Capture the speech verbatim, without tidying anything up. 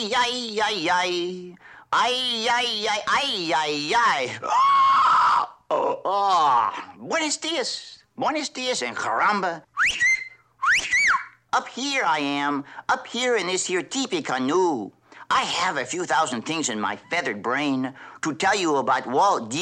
Ay, ay, ay, ay. Ay, ay, ay, ay, ay, ay. Oh, oh, oh. Buenos dias. Buenos dias and caramba. Up here I am, up here in this here teepee canoe. I have a few thousand things in my feathered brain to tell you about Walt D.